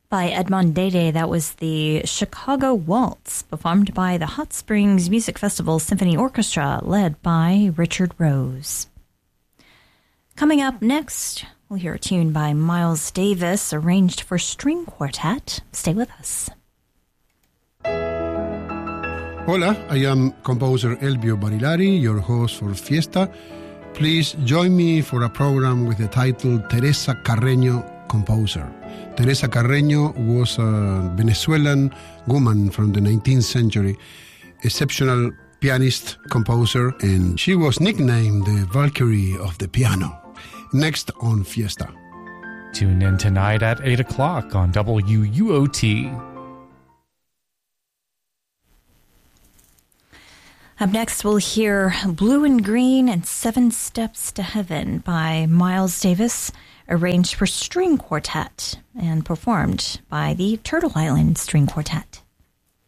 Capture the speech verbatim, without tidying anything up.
By Edmond Dede, that was the Chicago Waltz, performed by the Hot Springs Music Festival Symphony Orchestra, led by Richard Rose. Coming up next, we'll hear a tune by Miles Davis, arranged for string quartet. Stay with us. Hola, I am composer Elvio Barilari, your host for Fiesta. Please join me for a program with the title Teresa Carreño Composer. Teresa Carreño was a Venezuelan woman from the nineteenth century, exceptional pianist, composer, and she was nicknamed the Valkyrie of the piano. Next on Fiesta. Tune in tonight at eight o'clock on W U O T. Up next, we'll hear Blue and Green and Seven Steps to Heaven by Miles Davis, arranged for string quartet and performed by the Turtle Island String Quartet.